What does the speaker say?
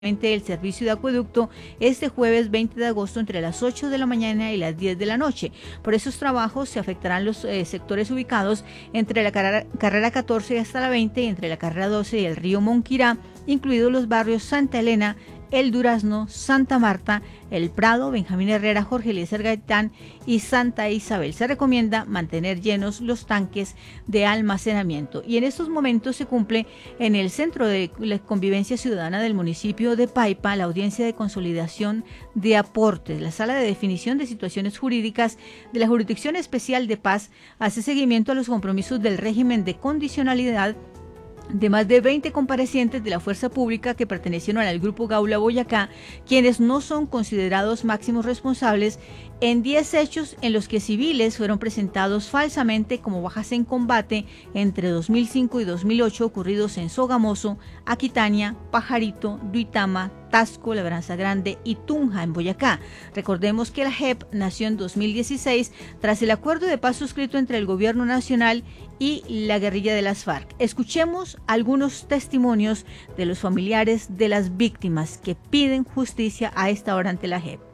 el servicio de acueducto este jueves 20 de agosto entre las 8 de la mañana y las 10 de la noche. Por esos trabajos se afectarán los sectores ubicados entre la carrera 14 hasta la 20 y entre la carrera 12 y el río Monquirá, incluidos los barrios Santa Elena, El Durazno, Santa Marta, El Prado, Benjamín Herrera, Jorge Eliezer Gaitán y Santa Isabel. Se recomienda mantener llenos los tanques de almacenamiento. Y en estos momentos se cumple en el Centro de la Convivencia Ciudadana del municipio de Paipa la audiencia de consolidación de aportes. La Sala de Definición de Situaciones Jurídicas de la Jurisdicción Especial de Paz hace seguimiento a los compromisos del régimen de condicionalidad de más de 20 comparecientes de la fuerza pública que pertenecieron al Grupo Gaula Boyacá, quienes no son considerados máximos responsables en 10 hechos en los que civiles fueron presentados falsamente como bajas en combate entre 2005 y 2008 ocurridos en Sogamoso, Aquitania, Pajarito, Duitama, Tasco, Labranza Grande y Tunja en Boyacá. Recordemos que la JEP nació en 2016 tras el acuerdo de paz suscrito entre el gobierno nacional y la guerrilla de las FARC. Escuchemos algunos testimonios de los familiares de las víctimas que piden justicia a esta hora ante la JEP.